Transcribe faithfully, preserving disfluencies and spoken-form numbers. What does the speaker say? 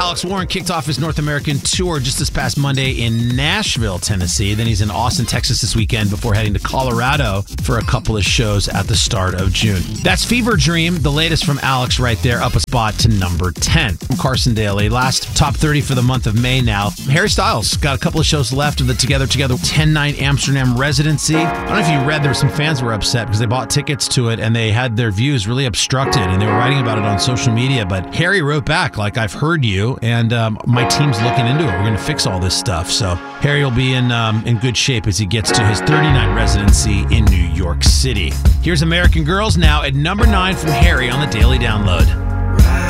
Alex Warren kicked off his North American tour just this past Monday in Nashville, Tennessee. Then he's in Austin, Texas this weekend before heading to Colorado for a couple of shows at the start of June. That's Fever Dream, the latest from Alex right there, up a spot to number ten. From Carson Daly, last top thirty for the month of May now. Harry Styles got a couple of shows left of the Together Together ten night Amsterdam residency. I don't know if you read, there were some fans who were upset because they bought tickets to it and they had their views really obstructed and they were writing about it on social media. But Harry wrote back, like, I've heard you and um, my team's looking into it. We're going to fix all this stuff. So Harry will be in um, in good shape as he gets to his thirty-nine residency in New York City. Here's American Girls now at number nine from Harry on the Daily Download.